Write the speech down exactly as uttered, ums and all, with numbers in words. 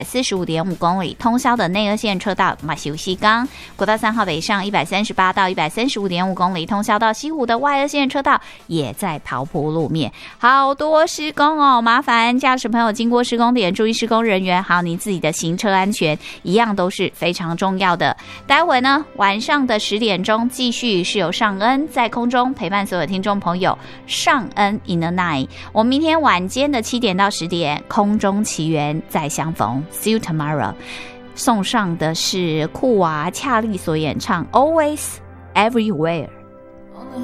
四十五点五公里，通宵的内二线车道马修西港国道三号北上一百三十八到一百三十五点五公里，通宵到西湖的外二线车道也在刨铺路面，好多施工哦，麻烦驾驶朋友经过施工点注意施工人员，还有您自己的行车安全，一样都是非常重要的。待会呢，晚上的十点钟继续是由尚恩在空中陪伴所有听众朋友，尚恩 in the night， 我们明天晚间的七点到十点，空中奇缘再相逢。See you tomorrow。 送上的是库娃、恰利所演唱 Always Everywhere。